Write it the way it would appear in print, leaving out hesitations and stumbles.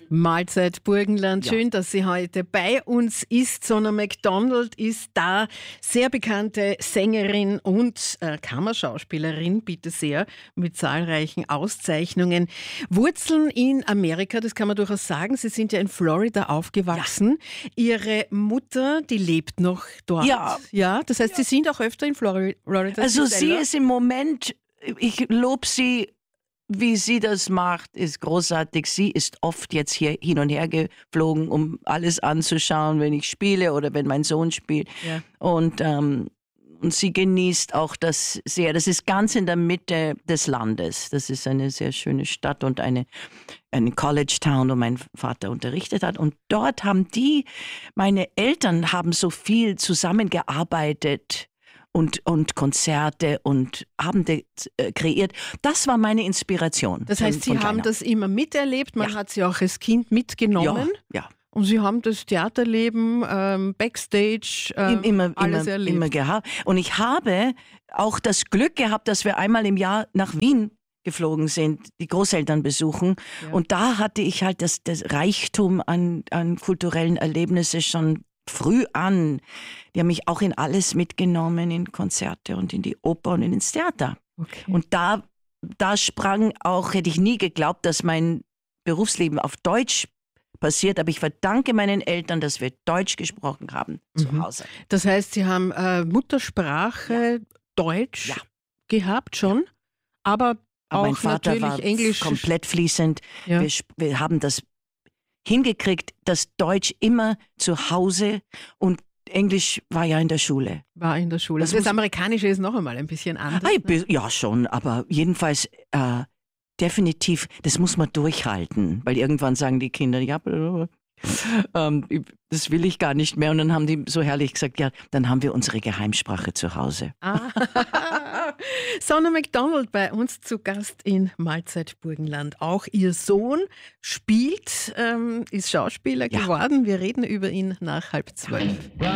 Mahlzeit Burgenland. Ja. Schön, dass sie heute bei uns ist. Sonna MacDonald ist da, sehr bekannte Sängerin und Kammerschauspielerin, bitte sehr, mit zahlreichen Auszeichnungen. Wurzeln in Amerika, das kann man durchaus sagen. Sie sind ja in Florida aufgewachsen. Ja. Ihre Mutter, die lebt noch dort. Ja, das heißt, Sie sind auch öfter in Florida. Also sie ist im Moment, ich lobe sie, wie sie das macht, ist großartig. Sie ist oft jetzt hier hin und her geflogen, um alles anzuschauen, wenn ich spiele oder wenn mein Sohn spielt. Ja. Und sie genießt auch das sehr. Das ist ganz in der Mitte des Landes. Das ist eine sehr schöne Stadt und eine College Town, wo mein Vater unterrichtet hat. Und dort haben meine Eltern haben so viel zusammengearbeitet und Konzerte und Abende kreiert. Das war meine Inspiration. Das heißt, Sie haben das immer miterlebt, man hat Sie auch als Kind mitgenommen. Ja. Und Sie haben das Theaterleben, Backstage, alles erlebt. Immer gehabt. Und ich habe auch das Glück gehabt, dass wir einmal im Jahr nach Wien geflogen sind, die Großeltern besuchen. Ja. Und da hatte ich halt das Reichtum an kulturellen Erlebnissen schon früh an. Die haben mich auch in alles mitgenommen, in Konzerte und in die Oper und ins Theater. Okay. Und da sprang auch, hätte ich nie geglaubt, dass mein Berufsleben auf Deutsch passiert, aber ich verdanke meinen Eltern, dass wir Deutsch gesprochen haben zu Hause. Das heißt, Sie haben Muttersprache Deutsch gehabt schon, aber auch mein Vater natürlich war Englisch komplett fließend. Ja. Wir haben das hingekriegt, dass Deutsch immer zu Hause und Englisch war ja in der Schule. War in der Schule. Das Amerikanische ist noch einmal ein bisschen anders. Ja, schon, aber jedenfalls definitiv, das muss man durchhalten, weil irgendwann sagen die Kinder, ja, das will ich gar nicht mehr. Und dann haben die so herrlich gesagt, ja, dann haben wir unsere Geheimsprache zu Hause. Sonna MacDonald bei uns zu Gast in Mahlzeit Burgenland. Auch ihr Sohn spielt, ist Schauspieler geworden. Wir reden über ihn nach 11:30.